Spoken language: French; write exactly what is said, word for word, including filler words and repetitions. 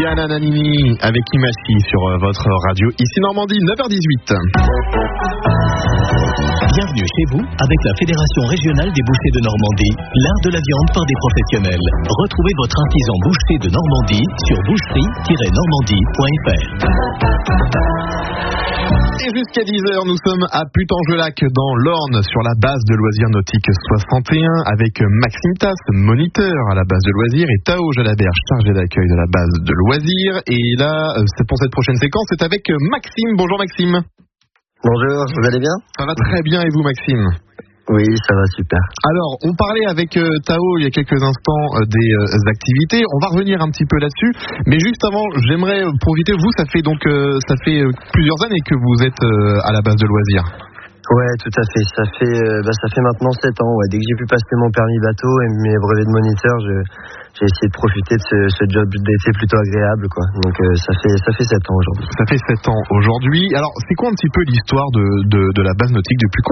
Yana Nannini avec Imachi sur votre radio. Ici Normandie, neuf heures dix-huit. Bienvenue chez vous avec la Fédération régionale des bouchers de Normandie, l'art de la viande par des professionnels. Retrouvez votre artisan boucher de Normandie sur boucherie tiret normandie point f r. Et jusqu'à dix heures, nous sommes à Putange-Lac dans l'Orne sur la base de loisirs nautiques soixante et un avec Maxime Tass, moniteur à la base de loisirs, et Tao Jalabert, chargé d'accueil de la base de loisirs. Et là, c'est pour cette prochaine séquence, c'est avec Maxime. Bonjour Maxime. Bonjour, vous allez bien ? Ça va très bien, et vous Maxime ? Oui, ça va super. Alors, on parlait avec euh, Tao il y a quelques instants euh, des euh, activités. On va revenir un petit peu là-dessus. Mais juste avant, j'aimerais euh, profiter. Vous, ça fait donc euh, ça fait euh, plusieurs années que vous êtes euh, à la base de loisirs. Ouais, tout à fait. Ça fait euh, bah, ça fait maintenant sept ans. Ouais. Dès que j'ai pu passer mon permis bateau et mes brevets de moniteur, je, j'ai essayé de profiter de ce, ce job d'été plutôt agréable, quoi. Donc euh, ça fait ça fait sept ans aujourd'hui. Ça fait sept ans aujourd'hui. Alors, c'est quoi un petit peu l'histoire de de, de la base nautique depuis quand